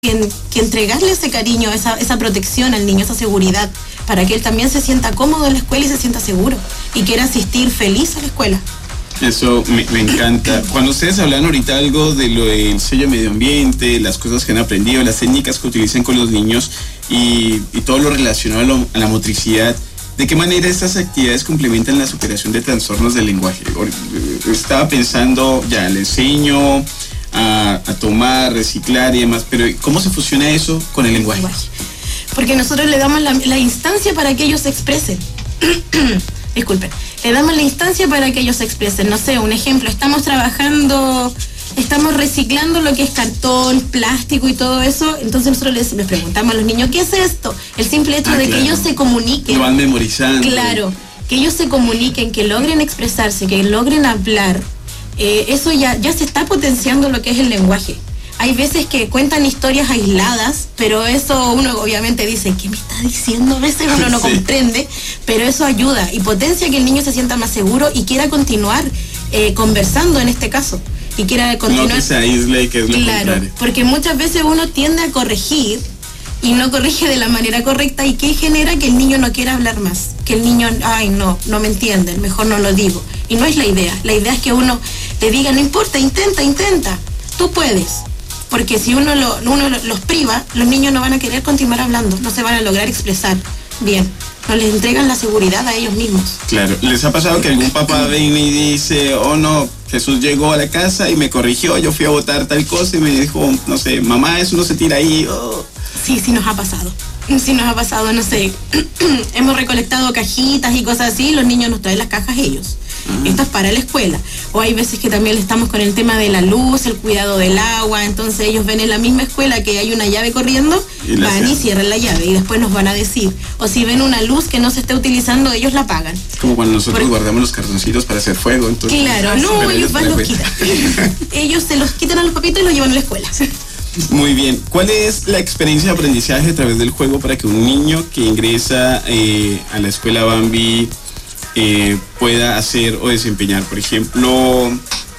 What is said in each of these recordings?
que entregarle ese cariño, esa protección al niño, esa seguridad, para que él también se sienta cómodo en la escuela y se sienta seguro y quiera asistir feliz a la escuela. Eso me encanta. Cuando ustedes hablan ahorita algo de lo del sello de medio ambiente, las cosas que han aprendido, las técnicas que utilizan con los niños y todo lo relacionado a la motricidad, ¿de qué manera estas actividades complementan la superación de trastornos del lenguaje? Estaba pensando, ya le enseño a tomar, reciclar y demás, pero ¿cómo se fusiona eso con el lenguaje? Porque nosotros le damos la instancia para que ellos se expresen. Disculpen, le damos la instancia para que ellos se expresen. No sé, un ejemplo, estamos reciclando lo que es cartón, plástico y todo eso, entonces nosotros les preguntamos a los niños, ¿qué es esto? El simple hecho de que ellos se comuniquen. Lo van memorizando. Claro, que ellos se comuniquen, que logren expresarse, que logren hablar. Eso ya se está potenciando lo que es el lenguaje. Hay veces que cuentan historias aisladas, pero eso uno obviamente dice, ¿qué me está diciendo? A veces uno no comprende, pero eso ayuda y potencia que el niño se sienta más seguro y quiera continuar conversando en este caso. Y quiera continuar. No que se aísle y que es lo contrario. Porque muchas veces uno tiende a corregir y no corrige de la manera correcta y que genera que el niño no quiera hablar más. Que el niño, no me entienden, mejor no lo digo. Y no es la idea. La idea es que uno le diga, no importa, intenta, tú puedes. Porque si uno los priva, los niños no van a querer continuar hablando, no se van a lograr expresar bien. No les entregan la seguridad a ellos mismos. Claro, ¿les ha pasado que algún papá viene y dice, oh no, Jesús llegó a la casa y me corrigió, yo fui a botar tal cosa y me dijo, no sé, mamá, eso no se tira ahí? Oh. Sí nos ha pasado. Sí nos ha pasado, no sé, hemos recolectado cajitas y cosas así, los niños nos traen las cajas ellos. Esto es para la escuela. O hay veces que también estamos con el tema de la luz, el cuidado del agua, entonces ellos ven en la misma escuela que hay una llave corriendo, van y cierran la llave y después nos van a decir. O si ven una luz que no se está utilizando, ellos la apagan. Como cuando nosotros guardamos los cartoncitos para hacer fuego. Entonces, claro, ellos van y los quitan. Ellos se los quitan a los papitos y los llevan a la escuela. Muy bien. ¿Cuál es la experiencia de aprendizaje a través del juego para que un niño que ingresa a la escuela Bambi pueda hacer o desempeñar? Por ejemplo,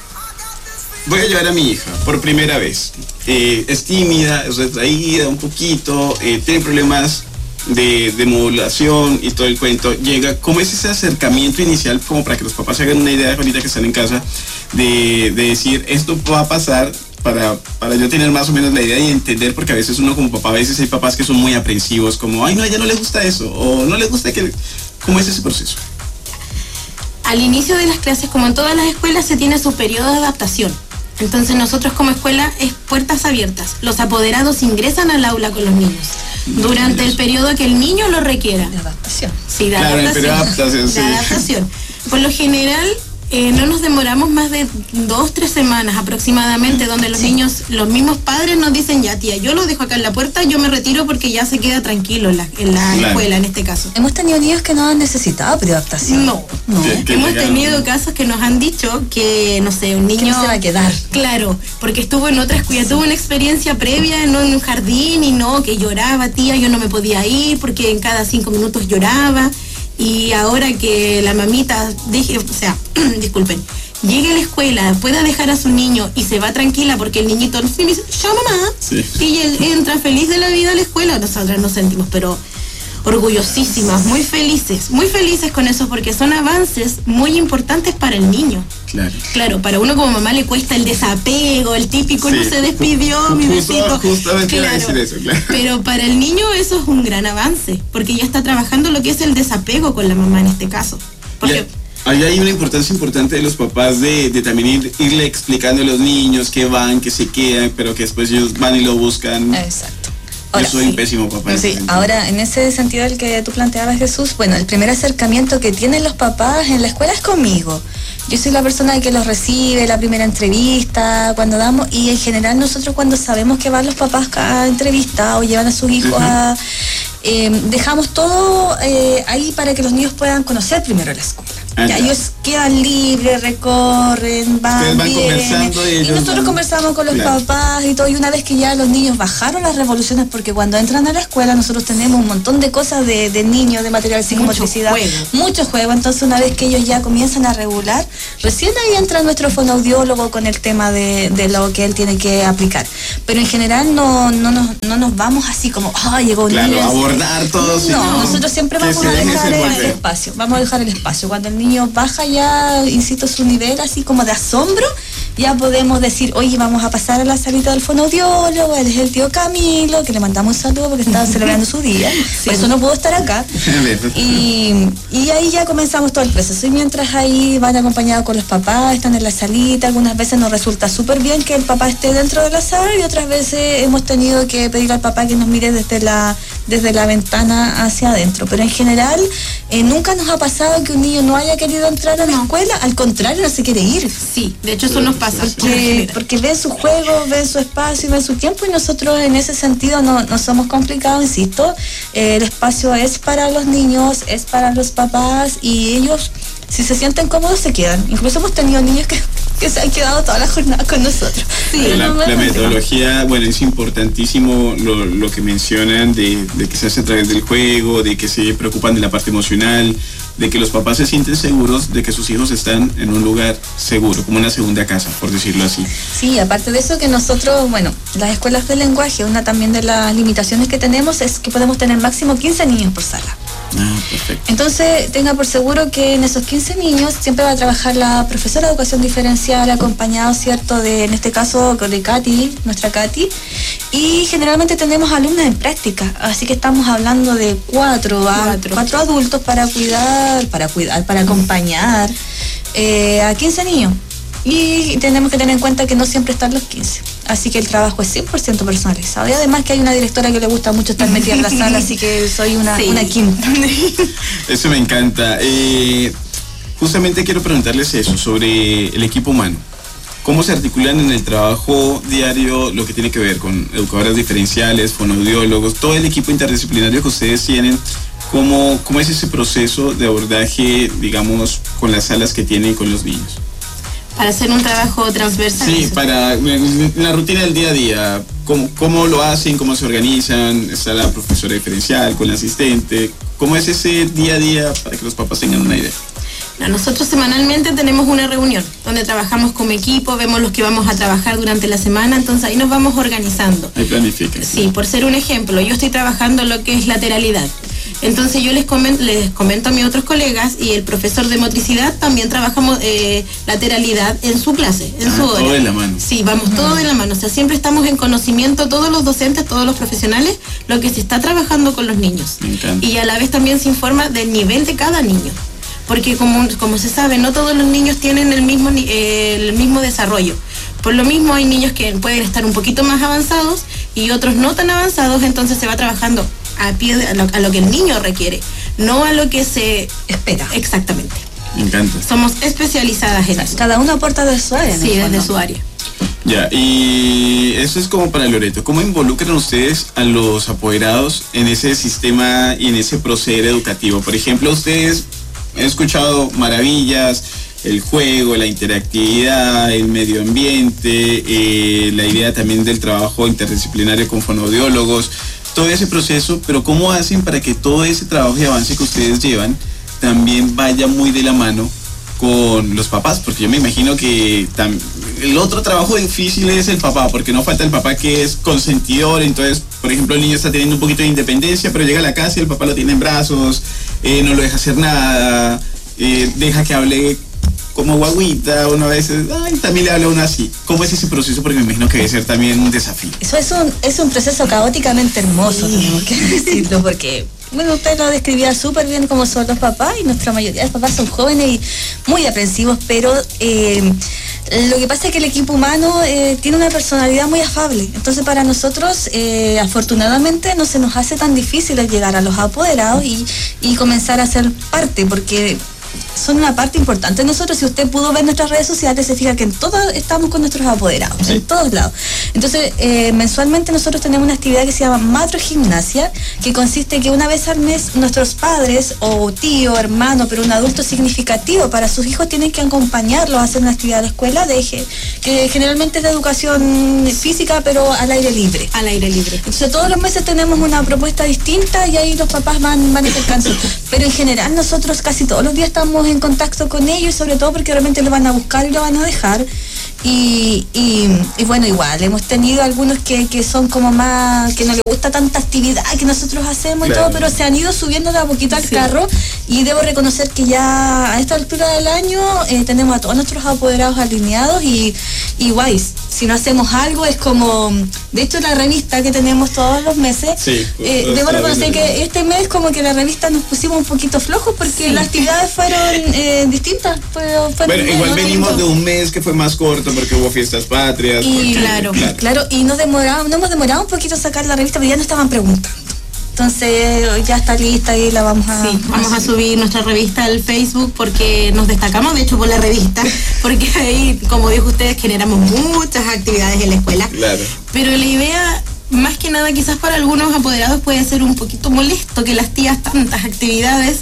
voy a llevar a mi hija por primera vez. Es tímida, es retraída un poquito, tiene problemas de modulación y todo el cuento. ¿Cómo es ese acercamiento inicial como para que los papás se hagan una idea ahorita que están en casa de decir, esto va a pasar? Para yo tener más o menos la idea y entender, porque a veces uno como papá, a veces hay papás que son muy aprensivos, como, ay no, a ella no le gusta eso, o no le gusta que... ¿Cómo es ese proceso? Al inicio de las clases, como en todas las escuelas, se tiene su periodo de adaptación. Entonces nosotros como escuela es puertas abiertas. Los apoderados ingresan al aula con los niños durante el periodo que el niño lo requiera. De adaptación. Sí, de adaptación. De adaptación. Por lo general, no nos demoramos más de 2-3 semanas aproximadamente, donde los niños, los mismos padres nos dicen, ya tía, yo lo dejo acá en la puerta, yo me retiro porque ya se queda tranquilo en la escuela en este caso. Hemos tenido niños que no han necesitado preadaptación. No. Hemos tenido casos que nos han dicho que, no sé, un niño... ¿Qué se va a quedar? Claro, porque estuvo en otra escuela, tuvo una experiencia previa en un jardín y que lloraba, tía, yo no me podía ir porque en cada 5 minutos lloraba. Y ahora que la mamita disculpen, llegue a la escuela, pueda dejar a su niño y se va tranquila porque el niñito me dice, ya mamá, sí. Y él entra feliz de la vida a la escuela, nosotras nos sentimos pero orgullosísimas, muy felices con eso, porque son avances muy importantes para el niño. Claro, para uno como mamá le cuesta el desapego, el típico, no se despidió, mi besito. Justamente iba a decir eso, claro. Pero para el niño eso es un gran avance, porque ya está trabajando lo que es el desapego con la mamá en este caso. Porque ahí hay una importancia importante de los papás de también irle explicando a los niños que van, que se quedan, pero que después ellos van y lo buscan. Exacto. Ahora, yo soy un pésimo papá. Sí, ahora en ese sentido el que tú planteabas, Jesús, bueno, el primer acercamiento que tienen los papás en la escuela es conmigo. Yo soy la persona que los recibe, la primera entrevista, cuando damos, y en general nosotros cuando sabemos que van los papás a entrevista o llevan a sus hijos dejamos todo ahí para que los niños puedan conocer primero la escuela. Ya ellos quedan libres, recorren, Ustedes van conversando y nosotros conversamos con los papás y todo, y una vez que ya los niños bajaron las revoluciones, porque cuando entran a la escuela nosotros tenemos un montón de cosas de niños, de material psicomotricidad, mucho juego, entonces una vez que ellos ya comienzan a regular, recién ahí entra nuestro fonoaudiólogo con el tema de lo que él tiene que aplicar, pero en general no nos vamos así como, llegó un niño, abordar todo. No, nosotros siempre vamos a dejar el espacio, cuando el niño baja ya, insisto, su nivel así como de asombro, ya podemos decir, oye, vamos a pasar a la salita del fonoaudiólogo, él es el tío Camilo, que le mandamos un saludo porque estaba celebrando su día, por eso no pudo estar acá, y ahí ya comenzamos todo el proceso, y mientras ahí van acompañados con los papás, están en la salita, algunas veces nos resulta súper bien que el papá esté dentro de la sala, y otras veces hemos tenido que pedirle al papá que nos mire desde la ventana hacia adentro, pero en general nunca nos ha pasado que un niño no haya querido entrar a la escuela, al contrario, no se quiere ir. Sí, de hecho eso nos pasa. Porque ven su juego, ven su espacio, ven su tiempo, y nosotros en ese sentido no somos complicados, insisto, el espacio es para los niños, es para los papás, y ellos, si se sienten cómodos, se quedan. Incluso hemos tenido niños que se han quedado toda la jornada con nosotros. Sí, la metodología, bueno, es importantísimo lo que mencionan de que se hace a través del juego, de que se preocupan de la parte emocional, de que los papás se sienten seguros de que sus hijos están en un lugar seguro, como una segunda casa, por decirlo así. Sí, aparte de eso que nosotros, bueno, las escuelas de lenguaje, una también de las limitaciones que tenemos es que podemos tener máximo 15 niños por sala. Perfecto. Entonces, tenga por seguro que en esos 15 niños siempre va a trabajar la profesora de educación diferencial, acompañado, ¿cierto?, en este caso, de Katy, nuestra Katy, y generalmente tenemos alumnas en práctica, así que estamos hablando de cuatro adultos para acompañar a 15 niños. Y tenemos que tener en cuenta que no siempre están los 15. Así que el trabajo es 100% personalizado. Y además que hay una directora que le gusta mucho estar metida en la sala, así que soy una quinta. Eso me encanta. Justamente quiero preguntarles eso, sobre el equipo humano. ¿Cómo se articulan en el trabajo diario lo que tiene que ver con educadoras diferenciales, fonoaudiólogos, todo el equipo interdisciplinario que ustedes tienen? ¿Cómo es ese proceso de abordaje, digamos, con las salas que tienen con los niños? Para hacer un trabajo transversal. Sí, para la rutina del día a día, ¿cómo lo hacen? ¿Cómo se organizan? ¿Está la profesora diferencial con la asistente? ¿Cómo es ese día a día para que los papás tengan una idea? Nosotros semanalmente tenemos una reunión donde trabajamos como equipo, vemos los que vamos a trabajar durante la semana, entonces ahí nos vamos organizando. Ahí planifican. Sí, por ser un ejemplo, yo estoy trabajando lo que es lateralidad. Entonces yo les comento a mis otros colegas, y el profesor de motricidad también trabajamos lateralidad en su clase, en su hora. Todo de la mano. Sí, vamos todo de la mano, o sea, siempre estamos en conocimiento, todos los docentes, todos los profesionales, lo que se está trabajando con los niños. Me encanta. Y a la vez también se informa del nivel de cada niño, porque como se sabe, no todos los niños tienen el mismo desarrollo. Por lo mismo hay niños que pueden estar un poquito más avanzados y otros no tan avanzados, entonces se va trabajando a lo que el niño requiere, no a lo que se espera. Exactamente. Me encanta. Somos especializadas en eso. Cada uno aporta de su área. Sí, desde su área. Ya, y eso es como para Loreto. ¿Cómo involucran ustedes a los apoderados en ese sistema y en ese proceder educativo? Por ejemplo, ustedes han escuchado maravillas, el juego, la interactividad, el medio ambiente, la idea también del trabajo interdisciplinario con fonoaudiólogos, todo ese proceso, pero ¿cómo hacen para que todo ese trabajo y avance que ustedes llevan también vaya muy de la mano con los papás? Porque yo me imagino que el otro trabajo difícil es el papá, porque no falta el papá que es consentidor, entonces, por ejemplo, el niño está teniendo un poquito de independencia, pero llega a la casa y el papá lo tiene en brazos, no lo deja hacer nada, deja que hable como guaguita, uno a veces, también le habla uno así. ¿Cómo es ese proceso? Porque me imagino que debe ser también un desafío. Eso es un proceso caóticamente hermoso, tenemos que decirlo, porque, bueno, usted lo describía súper bien como son los papás, y nuestra mayoría de los papás son jóvenes y muy aprensivos, pero lo que pasa es que el equipo humano tiene una personalidad muy afable, entonces para nosotros afortunadamente no se nos hace tan difícil llegar a los apoderados y comenzar a ser parte, porque son una parte importante. Nosotros, si usted pudo ver nuestras redes sociales, se fija que en todas estamos con nuestros apoderados, en todos lados. Entonces, mensualmente nosotros tenemos una actividad que se llama macrogimnasia, que consiste en que una vez al mes nuestros padres o tío, hermano, pero un adulto significativo para sus hijos tienen que acompañarlos a hacer una actividad de la escuela que generalmente es de educación física, pero al aire libre. Al aire libre. Entonces todos los meses tenemos una propuesta distinta y ahí los papás van acercándose. Pero en general nosotros casi todos los días estamos en contacto con ellos, sobre todo porque realmente lo van a buscar y lo van a dejar. Y bueno, igual, hemos tenido algunos que son como más, que no les gusta tanta actividad que nosotros hacemos, claro, y todo, pero se han ido subiendo de a poquito al carro, y debo reconocer que ya a esta altura del año tenemos a todos nuestros apoderados alineados y guay, si no hacemos algo es como, de hecho la revista que tenemos todos los meses, debo reconocer que este mes como que la revista nos pusimos un poquito flojos porque las actividades fueron distintas. Bueno, igual venimos de un mes que fue más corto porque hubo fiestas patrias. Y claro, y nos hemos demorado un poquito sacar la revista, pero ya nos estaban preguntando. Entonces ya está lista y la vamos a subir nuestra revista al Facebook porque nos destacamos de hecho por la revista, porque ahí, como dijo ustedes, generamos muchas actividades en la escuela. Claro. Pero la idea, más que nada, quizás para algunos apoderados puede ser un poquito molesto que las tías tantas actividades,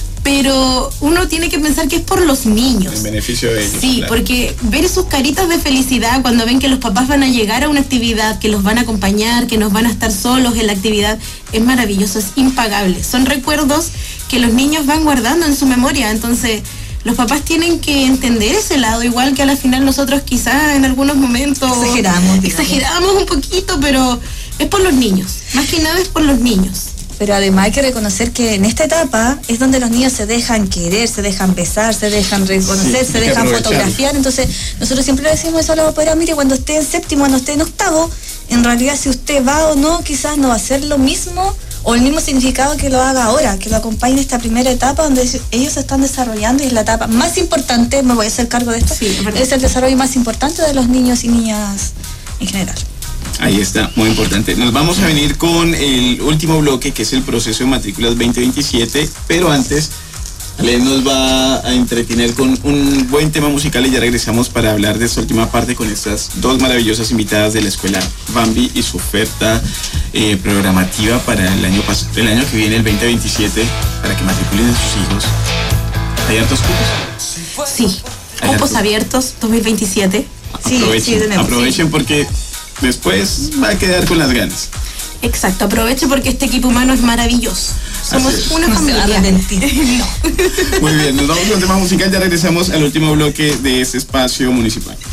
pero uno tiene que pensar que es por los niños. En beneficio de ellos. Sí, claro. Porque ver sus caritas de felicidad cuando ven que los papás van a llegar a una actividad, que los van a acompañar, que nos van a estar solos en la actividad, es maravilloso, es impagable. Son recuerdos que los niños van guardando en su memoria, entonces los papás tienen que entender ese lado, igual que a la final nosotros quizás en algunos momentos exageramos un poquito, pero es por los niños, más que nada es por los niños. Pero además hay que reconocer que en esta etapa es donde los niños se dejan querer, se dejan besar, se dejan reconocer, se dejan fotografiar. Entonces nosotros siempre le decimos eso a los apoderados: mire, cuando esté en séptimo, cuando esté en octavo, en realidad si usted va o no, quizás no va a ser lo mismo o el mismo significado que lo haga ahora, que lo acompañe en esta primera etapa donde ellos se están desarrollando, y es la etapa más importante, me voy a hacer cargo de esto, es el desarrollo más importante de los niños y niñas en general. Ahí está, muy importante. Nos vamos a venir con el último bloque, que es el proceso de matrículas 2027, pero antes Ale nos va a entretener con un buen tema musical y ya regresamos para hablar de esta última parte con estas dos maravillosas invitadas de la escuela Bambi y su oferta programativa para el año que viene, el 2027, para que matriculen a sus hijos. ¿Hay hartos cupos? Sí, cupos abiertos 2027. Aprovechen porque después va a quedar con las ganas. Exacto, aproveche porque este equipo humano es maravilloso. Somos una familia. Muy bien, nos vamos con un tema musical, ya regresamos al último bloque de este espacio municipal.